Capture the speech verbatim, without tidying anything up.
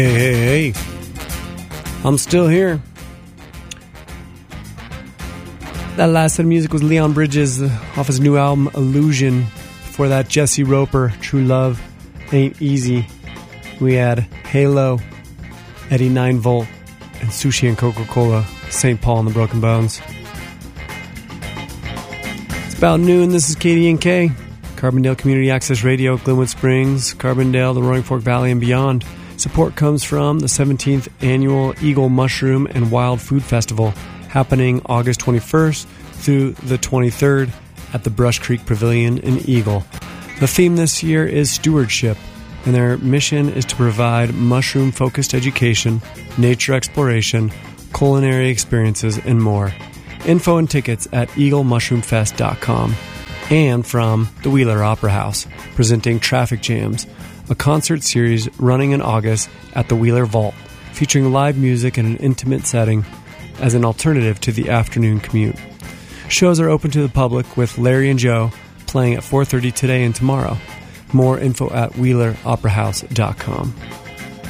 Hey, hey, hey. I'm still here. That last set of music was Leon Bridges off his new album, Illusion. Before that, Jesse Roper, True Love Ain't Easy. We had Halo, Eddie nine volt, and Sushi and Coca-Cola, Saint Paul and the Broken Bones. It's about noon. This is K D N K, Carbondale Community Access Radio, Glenwood Springs, Carbondale, the Roaring Fork Valley, and beyond. Support comes from the seventeenth Annual Eagle Mushroom and Wild Food Festival, happening August twenty-first through the twenty-third at the Brush Creek Pavilion in Eagle. The theme this year is stewardship, and their mission is to provide mushroom-focused education, nature exploration, culinary experiences, and more. Info and tickets at eagle mushroom fest dot com. And from the Wheeler Opera House, presenting Traffic Jams, a concert series running in August at the Wheeler Vault, featuring live music in an intimate setting as an alternative to the afternoon commute. Shows are open to the public, with Larry and Joe playing at four thirty today and tomorrow. More info at wheeler opera house dot com.